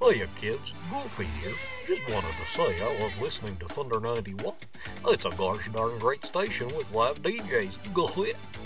Hiya kids, Goofy here. Just wanted to say I love listening to Thunder 91. It's a gosh darn great station with live DJs. Go ahead.